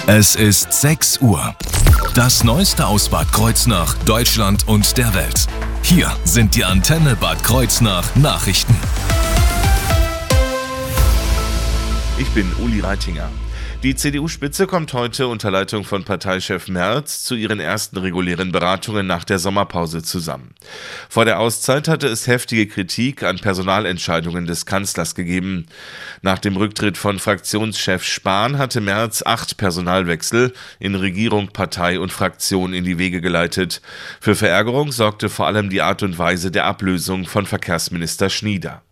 Es ist 6 Uhr. Das Neueste aus Bad Kreuznach, Deutschland und der Welt. Hier sind die Antenne Bad Kreuznach Nachrichten. Ich bin Uli Reitinger. Die CDU-Spitze kommt heute unter Leitung von Parteichef Merz zu ihren ersten regulären Beratungen nach der Sommerpause zusammen. Vor der Auszeit hatte es heftige Kritik an Personalentscheidungen des Kanzlers gegeben. Nach dem Rücktritt von Fraktionschef Spahn hatte Merz 8 Personalwechsel in Regierung, Partei und Fraktion in die Wege geleitet. Für Verärgerung sorgte vor allem die Art und Weise der Ablösung von Verkehrsminister Schnieder.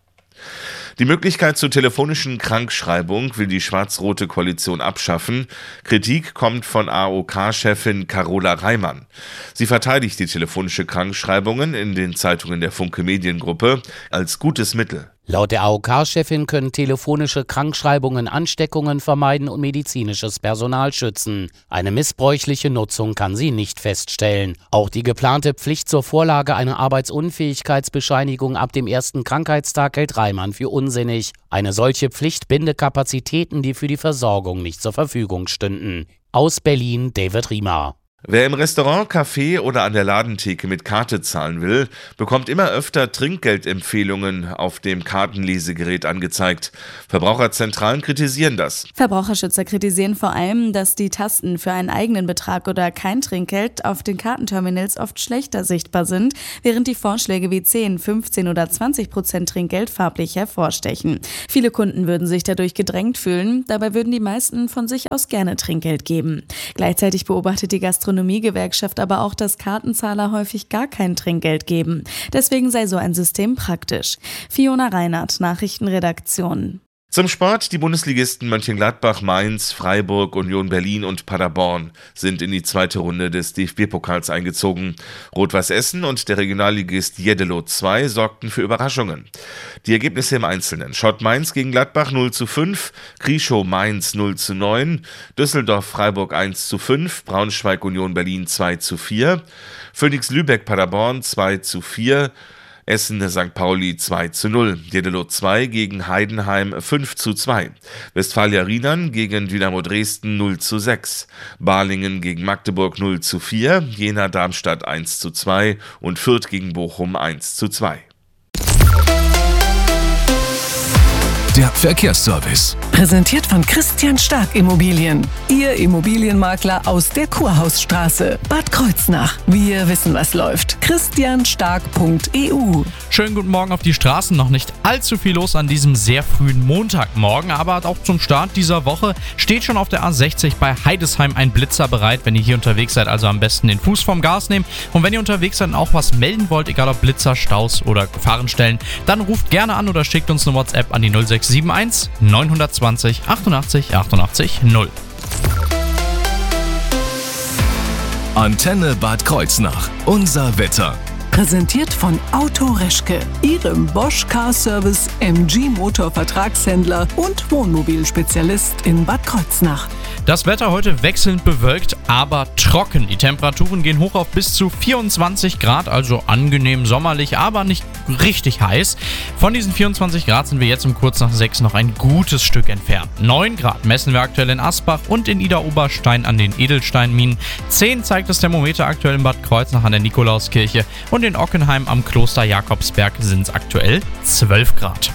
Die Möglichkeit zur telefonischen Krankschreibung will die schwarz-rote Koalition abschaffen. Kritik kommt von AOK-Chefin Carola Reimann. Sie verteidigt die telefonische Krankschreibungen in den Zeitungen der Funke Mediengruppe als gutes Mittel. Laut der AOK-Chefin können telefonische Krankschreibungen Ansteckungen vermeiden und medizinisches Personal schützen. Eine missbräuchliche Nutzung kann sie nicht feststellen. Auch die geplante Pflicht zur Vorlage einer Arbeitsunfähigkeitsbescheinigung ab dem ersten Krankheitstag hält Reimann für unsinnig. Eine solche Pflicht binde Kapazitäten, die für die Versorgung nicht zur Verfügung stünden. Aus Berlin, David Riemer. Wer im Restaurant, Café oder an der Ladentheke mit Karte zahlen will, bekommt immer öfter Trinkgeldempfehlungen auf dem Kartenlesegerät angezeigt. Verbraucherzentralen kritisieren das. Verbraucherschützer kritisieren vor allem, dass die Tasten für einen eigenen Betrag oder kein Trinkgeld auf den Kartenterminals oft schlechter sichtbar sind, während die Vorschläge wie 10, 15 oder 20% Trinkgeld farblich hervorstechen. Viele Kunden würden sich dadurch gedrängt fühlen, dabei würden die meisten von sich aus gerne Trinkgeld geben. Gleichzeitig beobachtet die Gastronomiegewerkschaft aber auch, dass Kartenzahler häufig gar kein Trinkgeld geben. Deswegen sei so ein System praktisch. Fiona Reinhardt, Nachrichtenredaktion. Zum Sport: Die Bundesligisten Mönchengladbach, Mainz, Freiburg, Union Berlin und Paderborn sind in die zweite Runde des DFB-Pokals eingezogen. Rot-Weiß Essen und der Regionalligist Jeddelo 2 sorgten für Überraschungen. Die Ergebnisse im Einzelnen: Schott Mainz gegen Gladbach 0:5, Krieschow Mainz 0:9, Düsseldorf Freiburg 1:5, Braunschweig Union Berlin 2:4, Phoenix Lübeck Paderborn 2:4, Essen St. Pauli 2:0, Jeddelo 2 gegen Heidenheim 5:2, Westfalia Riedern gegen Dynamo Dresden 0:6, Balingen gegen Magdeburg 0:4, Jena Darmstadt 1:2 und Fürth gegen Bochum 1:2. Der Verkehrsservice. Präsentiert von Christian Stark Immobilien. Ihr Immobilienmakler aus der Kurhausstraße, Bad Kreuznach. Wir wissen, was läuft. christianstark.eu. Schönen guten Morgen auf die Straßen. Noch nicht allzu viel los an diesem sehr frühen Montagmorgen, aber auch zum Start dieser Woche steht schon auf der A60 bei Heidesheim ein Blitzer bereit. Wenn ihr hier unterwegs seid, also am besten den Fuß vom Gas nehmen. Und wenn ihr unterwegs seid und auch was melden wollt, egal ob Blitzer, Staus oder Gefahrenstellen, dann ruft gerne an oder schickt uns eine WhatsApp an die 0671 920 88 88 0. Antenne Bad Kreuznach. Unser Wetter. Präsentiert von Auto Reschke, Ihrem Bosch Car Service MG Motor Vertragshändler und Wohnmobilspezialist in Bad Kreuznach. Das Wetter heute wechselnd bewölkt, aber trocken. Die Temperaturen gehen hoch auf bis zu 24 Grad, also angenehm sommerlich, aber nicht richtig heiß. Von diesen 24 Grad sind wir jetzt um kurz nach 6 noch ein gutes Stück entfernt. 9 Grad messen wir aktuell in Asbach und in Idar-Oberstein an den Edelsteinminen. 10 zeigt das Thermometer aktuell in Bad Kreuznach an der Nikolauskirche und in Ockenheim am Kloster Jakobsberg sind es aktuell 12 Grad.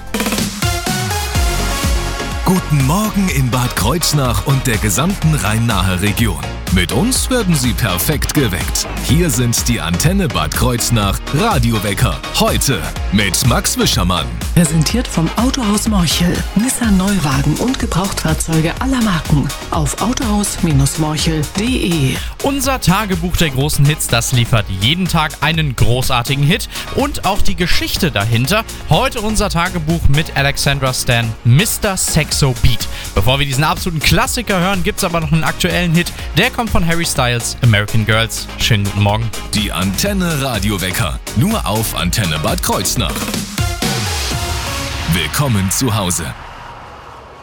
Guten Morgen in Bad Kreuznach und der gesamten Rhein-Nahe Region. Mit uns werden Sie perfekt geweckt. Hier sind die Antenne Bad Kreuznach Radiowecker. Heute mit Max Wischermann. Präsentiert vom Autohaus Morchel. Nissan Neuwagen und Gebrauchtfahrzeuge aller Marken. Auf autohaus-morchel.de. Unser Tagebuch der großen Hits, das liefert jeden Tag einen großartigen Hit und auch die Geschichte dahinter. Heute unser Tagebuch mit Alexandra Stan, Mr. Sexo Beat. Bevor wir diesen absoluten Klassiker hören, gibt es aber noch einen aktuellen Hit. Der kommt von Harry Styles, American Girls. Schönen guten Morgen. Die Antenne Radiowecker. Nur auf Antenne Bad Kreuznach. Willkommen zu Hause.